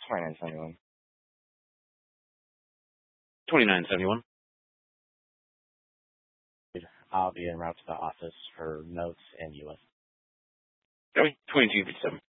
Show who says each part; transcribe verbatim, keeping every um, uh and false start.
Speaker 1: twenty-nine seventy-one.
Speaker 2: twenty-nine seventy-one.
Speaker 3: I'll be en route to the office for notes and U S.
Speaker 2: Copy. twenty-two fifty-seven.